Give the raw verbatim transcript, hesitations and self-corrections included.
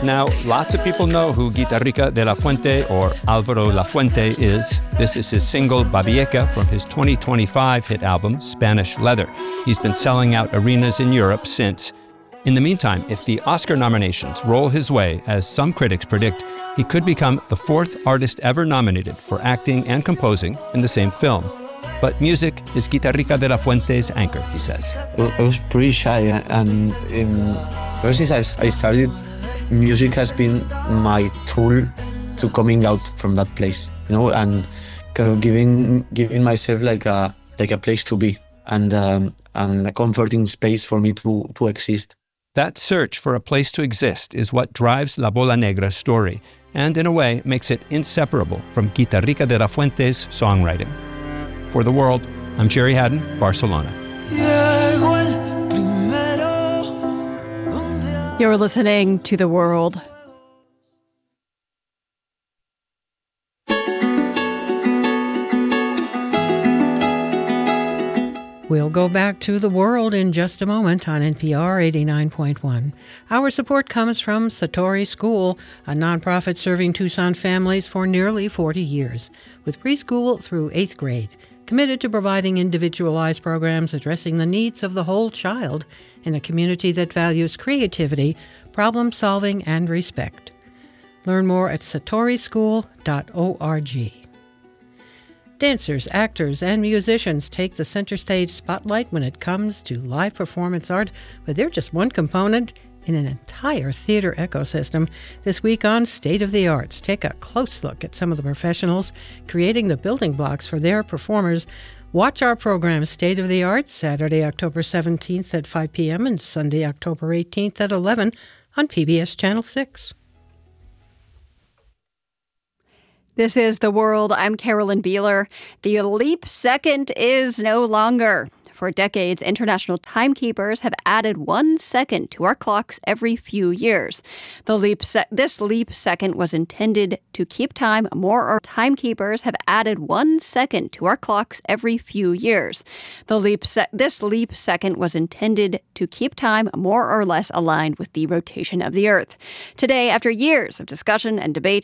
Now, lots of people know who Guitarrica de la Fuente or Alvaro Lafuente is. This is his single Babieca from his twenty twenty-five hit album, Spanish Leather. He's been selling out arenas in Europe since. In the meantime, if the Oscar nominations roll his way, as some critics predict, he could become the fourth artist ever nominated for acting and composing in the same film. But music is Guitarrica de la Fuente's anchor, he says. I was pretty shy, and in, ever since I, I started, music has been my tool to coming out from that place, you know, and kind of giving giving myself like a like a place to be and um, and a comforting space for me to to exist. That search for a place to exist is what drives La Bola Negra's story, and in a way makes it inseparable from Guitarrica de la Fuente's songwriting. For The World, I'm Jerry Haddon, Barcelona. You're listening to The World. We'll go back to The World in just a moment on N P R eighty-nine point one. Our support comes from Satori School, a nonprofit serving Tucson families for nearly forty years, with preschool through eighth grade, committed to providing individualized programs addressing the needs of the whole child in a community that values creativity, problem-solving, and respect. Learn more at satori school dot org. Dancers, actors, and musicians take the center stage spotlight when it comes to live performance art, but they're just one component in an entire theater ecosystem. This week on State of the Arts, take a close look at some of the professionals creating the building blocks for their performers. Watch our program State of the Arts Saturday, October seventeenth at five p.m. and Sunday, October eighteenth at eleven on P B S Channel six. This is The World. I'm Carolyn Beeler. The leap second is no longer. For decades, international timekeepers have added one second to our clocks every few years. The leap se- this leap second was intended to keep time more or timekeepers have added one second to our clocks every few years. The leap se- this leap second was intended to keep time more or less aligned with the rotation of the Earth. Today, after years of discussion and debate,